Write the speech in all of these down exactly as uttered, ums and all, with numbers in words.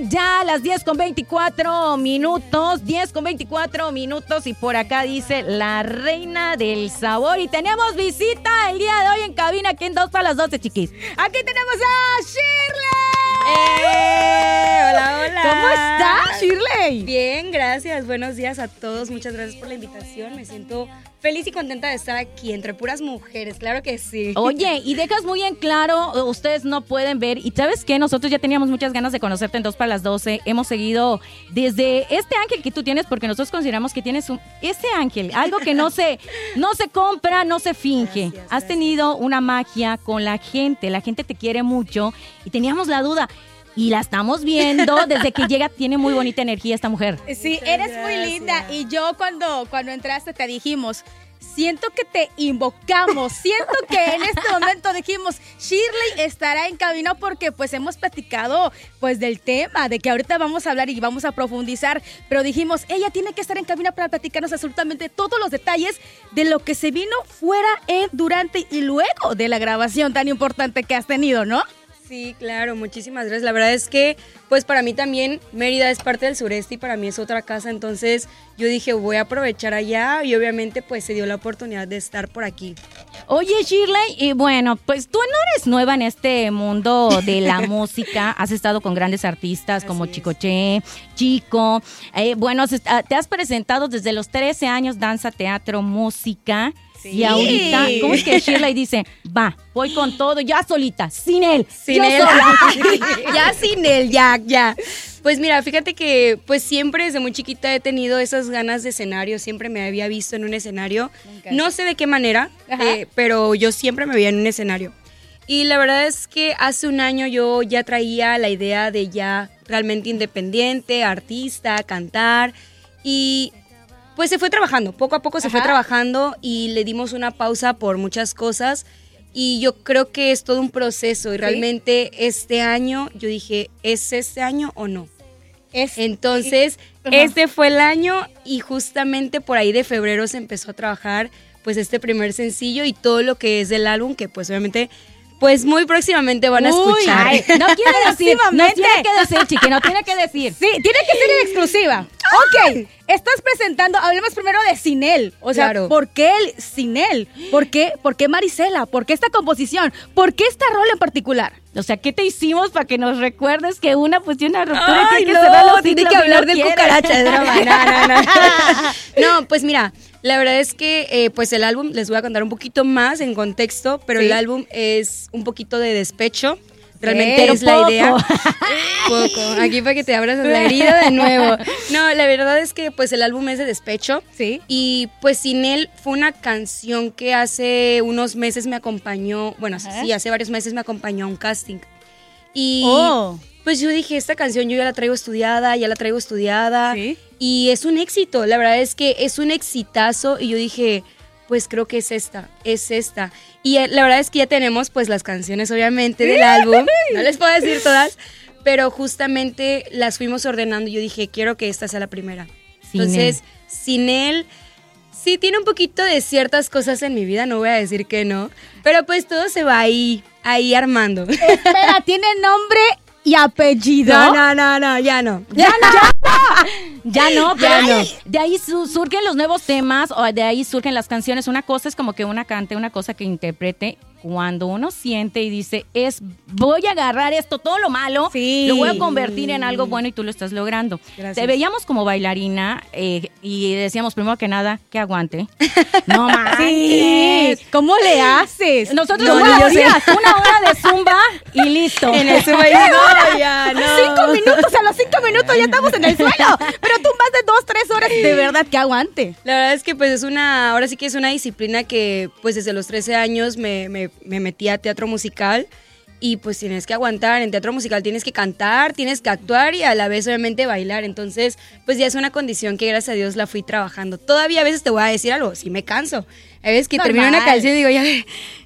ya las diez con veinticuatro minutos, diez con veinticuatro minutos y por acá dice la reina del sabor y tenemos visita el día de hoy en cabina aquí en dos para las doce, chiquis. Aquí tenemos a Shirley. ¡Eh! Hola, hola. ¿Cómo estás, Shirley? Bien, gracias. Buenos días a todos. Muchas gracias por la invitación. Me siento feliz y contenta de estar aquí entre puras mujeres, claro que sí. Oye, y dejas muy en claro, ustedes no pueden ver, y ¿sabes qué? Nosotros ya teníamos muchas ganas de conocerte en dos para las doce, hemos seguido desde este ángel que tú tienes, porque nosotros consideramos que tienes un, ese ángel, algo que no se, no se compra, no se finge. Gracias, Has gracias. tenido una magia con la gente, la gente te quiere mucho, y teníamos la duda, y la estamos viendo, desde que llega tiene muy bonita energía esta mujer. Sí, Muchas eres gracias. muy linda y yo cuando, cuando entraste te dijimos, siento que te invocamos, siento que en este momento dijimos, Shirley estará en cabina porque pues hemos platicado pues del tema, de que ahorita vamos a hablar y vamos a profundizar, pero dijimos, ella tiene que estar en cabina para platicarnos absolutamente todos los detalles de lo que se vino fuera, en, durante y luego de la grabación tan importante que has tenido, ¿no? Sí, claro, muchísimas gracias. La verdad es que, pues para mí también Mérida es parte del sureste y para mí es otra casa, entonces yo dije, voy a aprovechar allá y obviamente pues se dio la oportunidad de estar por aquí. Oye, Shirley, y bueno, pues tú no eres nueva en este mundo de la música, has estado con grandes artistas Así como es. Chicoche, Chico, eh, bueno, has est- te has presentado desde los trece años, danza, teatro, música, Sí. y ahorita, ¿cómo es que Shirley dice, va, voy con todo, ya solita, sin él, Sin yo él. sola"? Ya sin él, ya, ya. Pues mira, fíjate que pues siempre desde muy chiquita he tenido esas ganas de escenario, siempre me había visto en un escenario, no sé de qué manera, eh, pero yo siempre me veía en un escenario. Y la verdad es que hace un año yo ya traía la idea de ya realmente independiente, artista, cantar y pues se fue trabajando, poco a poco se fue Ajá. trabajando y le dimos una pausa por muchas cosas y yo creo que es todo un proceso y realmente este año yo dije, ¿es este año o no? Es, Entonces, Ajá. este fue el año y justamente por ahí de febrero se empezó a trabajar pues este primer sencillo y todo lo que es del álbum que pues obviamente pues muy próximamente van a Uy, escuchar. ay, no quiere decir, no Próximamente. tiene que decir, chiqui, no tiene que decir. Sí, tiene que ser en exclusiva. Ok, estás presentando, hablemos primero de Sin Él. O sea, Claro. ¿por qué el Sin Él? ¿Por qué, ¿Por qué Marisela? ¿Por qué esta composición? ¿Por qué esta rol en particular? O sea, ¿qué te hicimos para que nos recuerdes que una pues tiene una ruptura y Ay, tiene que cerrar no, los tiene ciclos que y hablar no del quiere? cucaracha de drama. No, no, no. No, pues mira, la verdad es que eh, pues el álbum, les voy a contar un poquito más en contexto, pero Sí. el álbum es un poquito de despecho. Realmente Pero es la poco. idea. Poco. Aquí para que te abras la herida de nuevo. No, la verdad es que pues el álbum es de despecho. Sí. Y pues Sin Él fue una canción que hace unos meses me acompañó, bueno, Ajá. sí, hace varios meses me acompañó a un casting. Y Oh. pues yo dije, esta canción yo ya la traigo estudiada, ya la traigo estudiada. Sí. Y es un éxito, la verdad es que es un exitazo. Y yo dije, pues creo que es esta, es esta. Y eh, la verdad es que ya tenemos pues las canciones obviamente del álbum. No les puedo decir todas, pero justamente las fuimos ordenando. Y yo dije, quiero que esta sea la primera. Sin Entonces, Sin Él, sí tiene un poquito de ciertas cosas en mi vida, no voy a decir que no. Pero pues todo se va ahí, ahí armando. Espera, ¿tiene nombre y apellido? No, no, no, no, ya no. Ya no, ya no, pero Ya no. de ahí su- surgen los nuevos temas o de ahí surgen las canciones. Una cosa es como que una cante, una cosa que interprete. Cuando uno siente y dice, es voy a agarrar esto, todo lo malo, Sí. lo voy a convertir en algo bueno y tú lo estás logrando. Gracias. Te veíamos como bailarina eh, y decíamos primero que nada, que aguante. No manches. Sí. ¿Cómo le haces? Nosotros No, ¿cómo ni lo yo sé. hacías? Una hora de zumba y listo. En el Zumba, no, ya, no. Cinco minutos, a los cinco minutos ya estamos en el suelo. Pero tú más de dos, tres horas, de verdad que aguante. La verdad es que pues es una, ahora sí que es una disciplina que pues desde los trece años me, me, me metí a teatro musical y pues tienes que aguantar, en teatro musical tienes que cantar, tienes que actuar y a la vez obviamente bailar, entonces pues ya es una condición que gracias a Dios la fui trabajando. Todavía a veces te voy a decir algo, sí me canso, a veces que Normal. termino una canción y digo ya,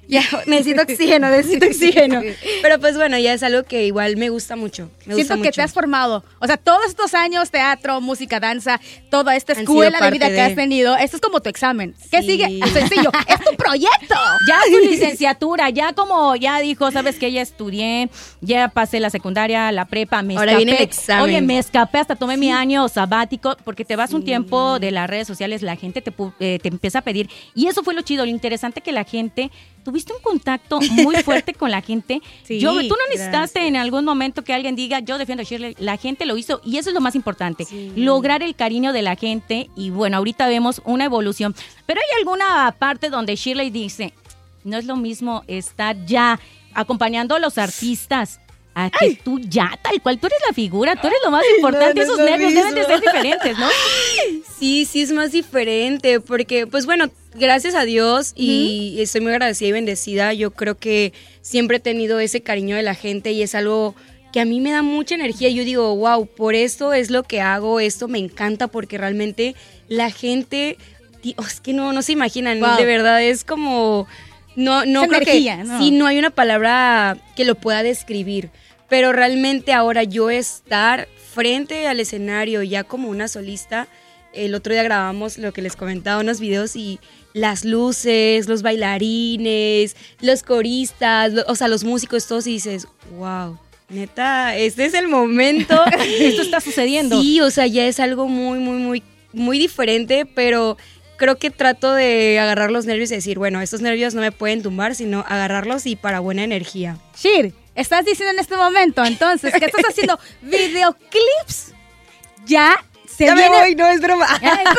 Ya, necesito oxígeno, necesito oxígeno. Pero pues bueno, ya es algo que igual me gusta mucho. Me Siento gusta que mucho. te has formado. O sea, todos estos años, teatro, música, danza, toda esta Han escuela sido de vida parte que has de- tenido, esto es como tu examen. ¿Qué Sí. sigue? Sencillo, es tu proyecto. Ya su licenciatura, ya como ya dijo, sabes que ya estudié, ya pasé la secundaria, la prepa, me Ahora escapé. viene el examen. Oye, me escapé, hasta tomé mi año sabático, porque te vas un tiempo de las redes sociales, la gente te, pu- eh, te empieza a pedir. Y eso fue lo chido, lo interesante que la gente, tuviste un contacto muy fuerte con la gente. Sí, Yo, tú no necesitaste gracias. en algún momento que alguien diga, yo defiendo a Shirley, la gente lo hizo y eso es lo más importante, Sí. lograr el cariño de la gente y bueno, ahorita vemos una evolución. Pero hay alguna parte donde Shirley dice, no es lo mismo estar ya acompañando a los artistas a que tú ya, tal cual, tú eres la figura, tú eres lo más importante, no es esos lo nervios deben de mismo. ser diferentes, ¿no? Sí, sí es más diferente, porque pues bueno, gracias a Dios y estoy muy agradecida y bendecida. Yo creo que siempre he tenido ese cariño de la gente y es algo que a mí me da mucha energía. Yo digo, wow, por esto es lo que hago, esto me encanta porque realmente la gente, tío, es que no, no se imaginan, Wow. de verdad es como, no, no Es creo energía, que, ¿no? sí, no hay una palabra que lo pueda describir. Pero realmente ahora yo estar frente al escenario ya como una solista, el otro día grabamos lo que les comentaba, unos videos y las luces, los bailarines, los coristas, lo- o sea, los músicos, todos y dices, wow, neta, este es el momento. Esto está sucediendo. Sí, o sea, ya es algo muy, muy, muy, muy diferente, pero creo que trato de agarrar los nervios y decir, bueno, estos nervios no me pueden tumbar, sino agarrarlos y para buena energía. Shir, estás diciendo en este momento, entonces, que estás haciendo videoclips. Ya se viene no es broma.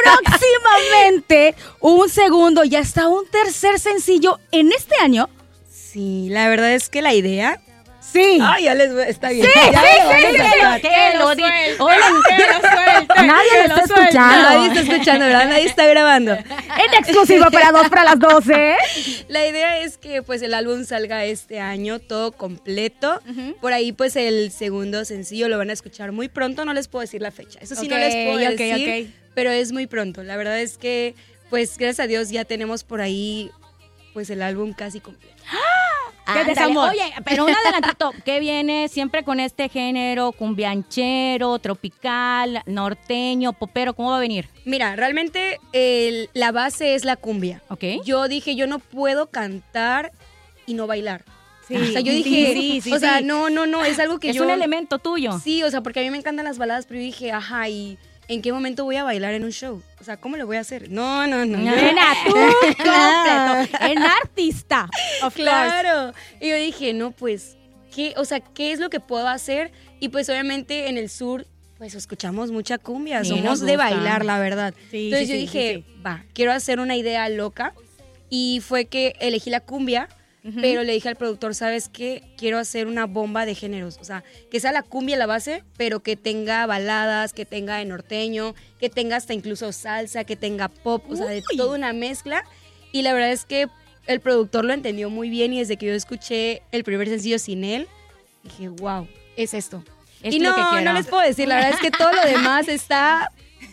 próximamente un segundo y hasta un tercer sencillo en este año. Sí, la verdad es que la idea. Sí. Ay, ya les está bien. Sí, Ya sí, me lo van a sí, sí, sacar. Que lo di- Oye, que lo suelte, nadie que lo está suelte. escuchando. Nadie está escuchando, ¿verdad? Nadie está grabando. En exclusiva para dos para las doce. La idea es que pues el álbum salga este año todo completo. Por ahí pues el segundo sencillo lo van a escuchar muy pronto, no les puedo decir la fecha. Eso sí no les puedo Ok, ok, decir, ok. pero es muy pronto. La verdad es que pues gracias a Dios ya tenemos por ahí pues el álbum casi completo. ¡Qué Ándale. desamor! Oye, pero un adelantito, ¿qué viene siempre con este género cumbianchero, tropical, norteño, popero? ¿Cómo va a venir? Mira, realmente el- la base es la cumbia. ¿Ok? Yo dije, yo no puedo cantar y no bailar. Sí, o sea, yo sí, dije, sí, sí, o sea, sí. no, no, no, es algo que Es yo... un elemento tuyo. Sí, o sea, porque a mí me encantan las baladas, pero yo dije, ajá, ¿y en qué momento voy a bailar en un show? O sea, ¿cómo lo voy a hacer? No, no, no. yo- Nena, tú completo. En artista. Of course. Claro. Y yo dije, no, pues, ¿qué, o sea, ¿qué es lo que puedo hacer? Y pues obviamente en el sur, pues escuchamos mucha cumbia, Sí, somos nos de gusta. bailar, la verdad. Sí, Entonces sí, yo sí, dije, sí, sí. va, quiero hacer una idea loca. Y fue que elegí la cumbia, pero le dije al productor, ¿sabes qué? Quiero hacer una bomba de géneros. O sea, que sea la cumbia la base, pero que tenga baladas, que tenga de norteño, que tenga hasta incluso salsa, que tenga pop, o sea, de Uy. toda una mezcla. Y la verdad es que el productor lo entendió muy bien y desde que yo escuché el primer sencillo sin él, dije, wow, es esto. Es y lo no, que quiero. no les puedo decir, la verdad es que todo lo demás está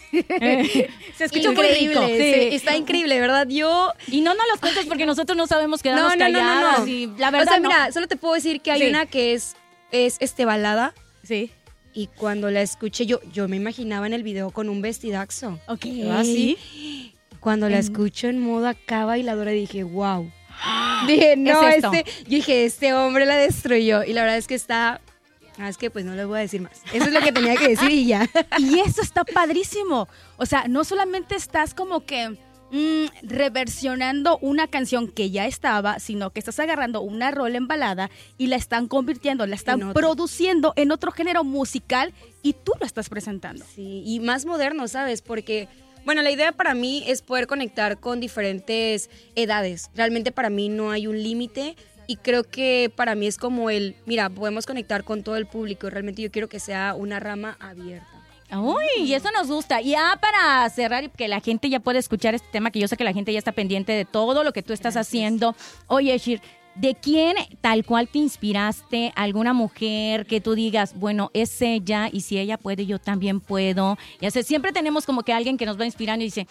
Se escucha muy increíble. rico. sí, está increíble, ¿verdad? Yo Y no nos los cuentes porque nosotros no sabemos quedarnos no, no, no, calladas. no, no. Y la verdad, o sea, no. mira, solo te puedo decir que hay Sí. una que es, es este balada. Sí. Y cuando la escuché, yo, yo me imaginaba en el video con un vestidazo. Ok. Así. Cuando la escucho en modo acá bailadora, dije, wow. Dije, no, esto. este. Yo dije, este hombre la destruyó. Y la verdad es que está. Ah, es que pues no les voy a decir más. Eso es lo que tenía que decir y ya. Y eso está padrísimo. O sea, no solamente estás como que mm, reversionando una canción que ya estaba, sino que estás agarrando una rola en balada y la están convirtiendo, la están En otro. produciendo en otro género musical y tú lo estás presentando. Sí, y más moderno, ¿sabes? Porque, bueno, la idea para mí es poder conectar con diferentes edades. Realmente para mí no hay un límite y creo que para mí es como el, mira, podemos conectar con todo el público. Realmente yo quiero que sea una rama abierta. Uy, y eso nos gusta. Y ya para cerrar y que la gente ya pueda escuchar este tema, que yo sé que la gente ya está pendiente de todo lo que tú estás Gracias. haciendo. Oye, Shir, ¿de quién tal cual te inspiraste? ¿Alguna mujer que tú digas, bueno, es ella y si ella puede, yo también puedo? Y así, siempre tenemos como que alguien que nos va inspirando y dice,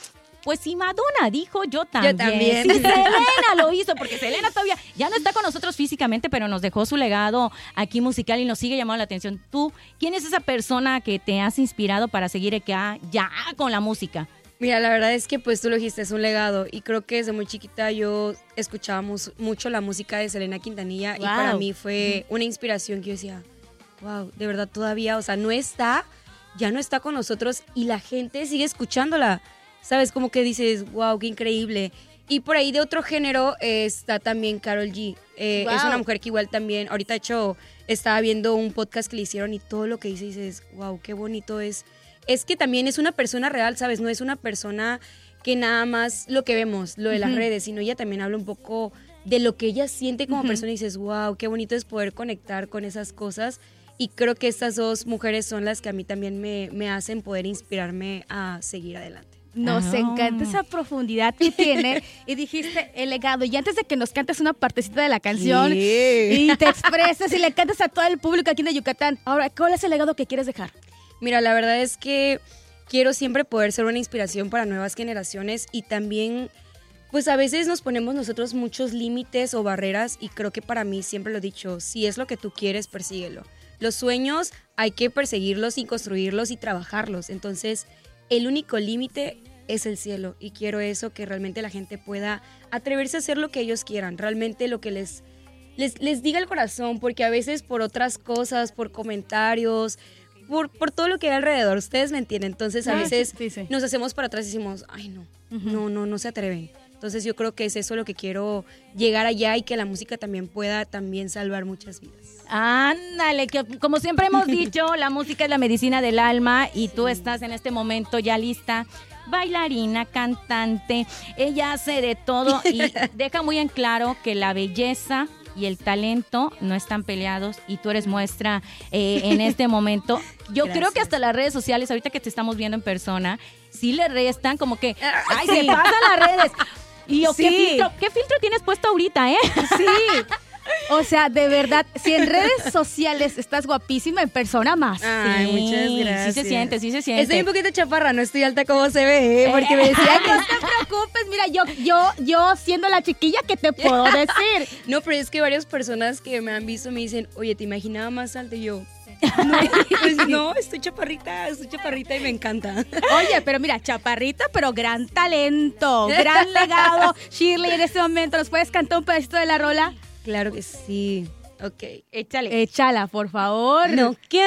Pues si Madonna dijo, yo también. Yo también. Si Selena lo hizo, porque Selena todavía ya no está con nosotros físicamente, pero nos dejó su legado aquí musical y nos sigue llamando la atención. Tú, ¿quién es esa persona que te has inspirado para seguir acá ya con la música? Mira, la verdad es que pues tú lo dijiste, es un legado y creo que desde muy chiquita yo escuchaba mucho la música de Selena Quintanilla. Wow. Y para mí fue una inspiración que yo decía, wow, de verdad todavía, o sea, no está, ya no está con nosotros y la gente sigue escuchándola, ¿sabes? Como que dices, wow, qué increíble. Y por ahí de otro género eh, está también Karol G. Eh, wow. Es una mujer que igual también, ahorita de hecho estaba viendo un podcast que le hicieron y todo lo que dice dices, wow, qué bonito es. Es que también es una persona real, ¿sabes? No es una persona que nada más lo que vemos, lo de las uh-huh. redes, sino ella también habla un poco de lo que ella siente como uh-huh. persona y dices, wow, qué bonito es poder conectar con esas cosas. Y creo que estas dos mujeres son las que a mí también me, me hacen poder inspirarme a seguir adelante. Nos oh. encanta esa profundidad que tiene. Y dijiste el legado. Y antes de que nos cantes una partecita de la canción sí. y te expreses y le cantes a todo el público aquí de Yucatán, ahora, ¿cuál es el legado que quieres dejar? Mira, la verdad es que quiero siempre poder ser una inspiración para nuevas generaciones y también, pues a veces nos ponemos nosotros muchos límites o barreras y creo que para mí, siempre lo he dicho, si es lo que tú quieres, persíguelo. Los sueños hay que perseguirlos y construirlos y trabajarlos. Entonces, el único límite es el cielo y quiero eso, que realmente la gente pueda atreverse a hacer lo que ellos quieran, realmente lo que les, les, les diga el corazón, porque a veces por otras cosas, por comentarios... Por, por todo lo que hay alrededor, ustedes me entienden, entonces a veces sí, sí. nos hacemos para atrás y decimos, ay no, uh-huh. no, no, no se atreven. Entonces yo creo que es eso lo que quiero, llegar allá y que la música también pueda también salvar muchas vidas. Ándale, que como siempre hemos dicho, la música es la medicina del alma y tú estás en este momento ya lista, bailarina, cantante, ella hace de todo y deja muy en claro que la belleza y el talento no están peleados y tú eres muestra eh, en este momento. Yo Gracias. Creo que hasta las redes sociales, ahorita que te estamos viendo en persona, sí le restan como que, ay, sí. se pasan las redes. Y yo, sí. ¿qué, filtro, ¿qué filtro tienes puesto ahorita, eh? Sí. O sea, de verdad, si en redes sociales estás guapísima, en persona más. Ay, sí, muchas gracias. Sí se siente, sí se siente. Estoy un poquito chaparra, no estoy alta como se ve, ¿eh? Porque me decía que... No te preocupes, mira, yo, yo, yo siendo la chiquilla, ¿qué te puedo decir? No, pero es que varias personas que me han visto me dicen, oye, ¿te imaginaba más alta? Y yo... No, pues no, estoy chaparrita, estoy chaparrita y me encanta. Oye, pero mira, chaparrita, pero gran talento, gran legado. Shirley, en este momento, ¿nos puedes cantar un pedacito de la rola? Claro que sí. Ok. Échale. Échala, por favor. No quiero